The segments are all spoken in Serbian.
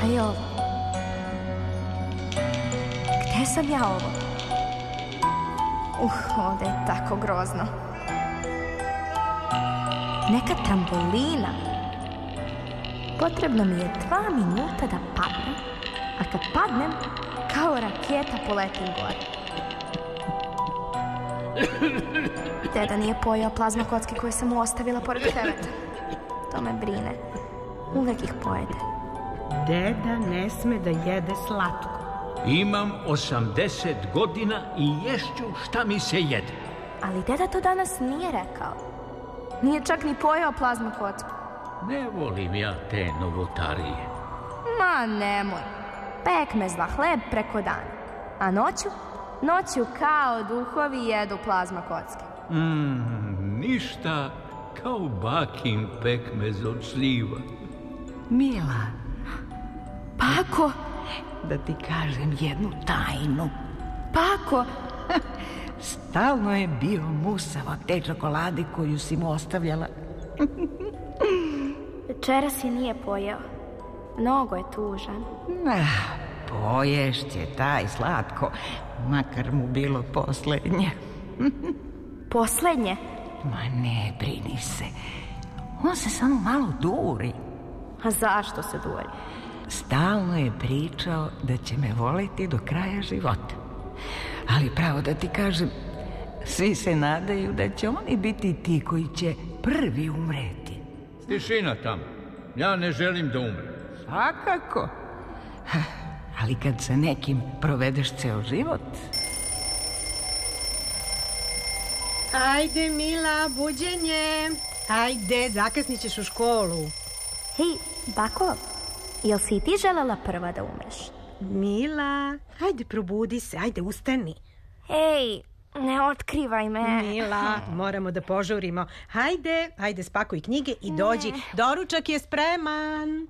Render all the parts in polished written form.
Šta je ovo? Gde sam ja ovo? Ovde je tako grozno. Neka trambolina. Potrebno mi je 2 minuta da padnem, a kad padnem, kao raketa poletim gore. Deda nije pojeo plazma kocke koje sam mu ostavila pored kreveta. To me brine. Uvek ih pojede. Deda ne sme da jede slatko. Imam 80 godina i ješću šta mi se jede. Ali deda to danas nije rekao. Nije čak ni pojeo plazma kocku. Ne volim ja te novotarije. Ma nemoj. Pekmezla hleb preko dana. A noću kao duhovi jedu plazma kocke. Ništa kao bakin pekmez od šljiva. Mila, Pako, da ti kažem jednu tajnu. Pako, Stalno je bio musav od te čokolade koju si mu ostavljala. večeras je nije pojeo. Mnogo je tužan. Poješće taj slatko, makar mu bilo poslednje. Poslednje? Ma ne brini se, on se samo malo duri. A zašto se duri? Stalno je pričao da će me voleti do kraja života. Ali pravo da ti kažem, svi se nadaju da će oni biti ti koji će prvi umreti. Tišina tamo. Ja ne želim da umrem. Svakako. Ali kad sa nekim provedeš ceo život... Ajde, Mila, buđenje. Ajde, zakasnit ćeš u školu. Hej, Bako, jel si i ti želela prva da umreš? Mila, ajde, probudi se, ajde, ustani. Hej, ne otkrivaj me. Mila, moramo da požurimo. Ajde, spakuj knjige i dođi. Doručak je spreman.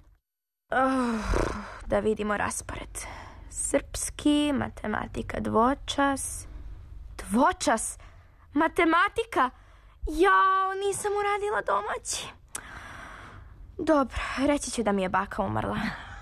Da vidimo raspored. Srpski, matematika dvočas. Dvočas? Matematika? Jao, nisam uradila domaći. Dobro, reći ću da mi je baka umrla.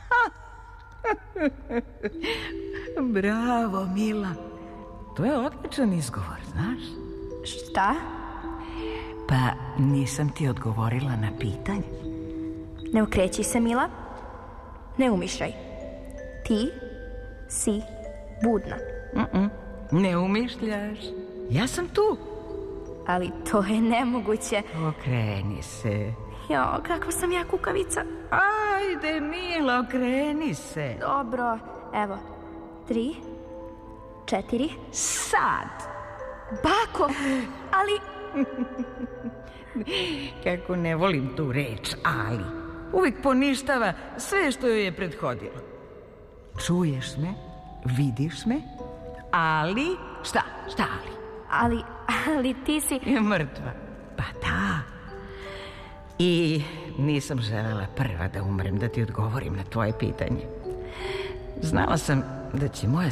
Bravo, Mila. To je odličan izgovor, znaš? Šta? Pa nisam ti odgovorila na pitanje. Ne okreći se, Mila. Ne umišljaj. Ti si budna. Ne umišljaš. Ja sam tu. Ali to je nemoguće. Okreni se. Jo, kakva sam ja kukavica. Ajde, Mila, okreni se. Dobro, evo. 3, 4. Sad. Bako, ali... Kako ne volim tu reč, ali. Uvijek poništava sve što joj je prethodilo. Čuješ me, vidiš me, ali... Šta ali? Ali ti si... Mrtva. Pa da. I nisam želela prva da umrem, da ti odgovorim na tvoje pitanje. Znala sam da će moja